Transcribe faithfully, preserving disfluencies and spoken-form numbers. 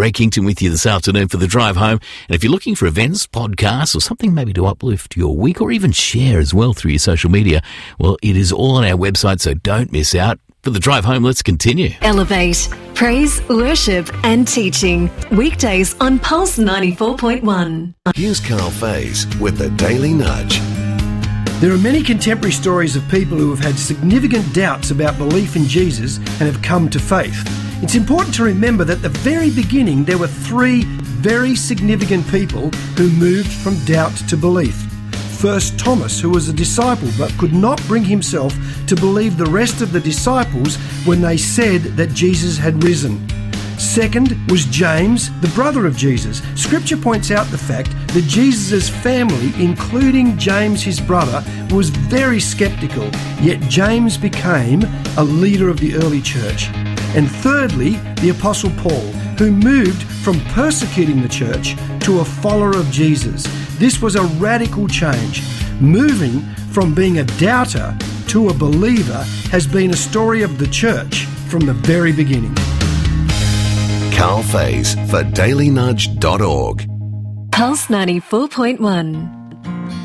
Ray Kington with you this afternoon for the drive home. And if you're looking for events, podcasts, or something maybe to uplift your week or even share as well through your social media, well, it is all on our website, so don't miss out. For the drive home, let's continue. Elevate, praise, worship and teaching. Weekdays on Pulse ninety-four point one. Here's Carl Faze with the Daily Nudge. There are many contemporary stories of people who have had significant doubts about belief in Jesus and have come to faith. It's important to remember that at the very beginning there were three very significant people who moved from doubt to belief. First, Thomas, who was a disciple but could not bring himself to believe the rest of the disciples when they said that Jesus had risen. Second was James, the brother of Jesus. Scripture points out the fact that Jesus' family, including James, his brother, was very skeptical, yet James became a leader of the early church. And thirdly, the Apostle Paul, who moved from persecuting the church to a follower of Jesus. This was a radical change. Moving from being a doubter to a believer has been a story of the church from the very beginning. Carl Faze for daily nudge dot org. Pulse ninety-four point one.